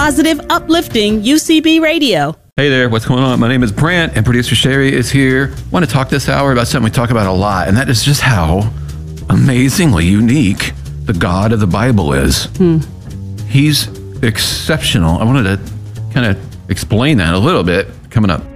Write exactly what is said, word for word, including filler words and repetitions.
positive, uplifting U C B radio. Hey there, what's going on? My name is Brant, and producer Sherry is here. I want to talk this hour about something we talk about a lot, and that is just how amazingly unique the God of the Bible is. Hmm. He's exceptional. I wanted to kind of explain that a little bit coming up.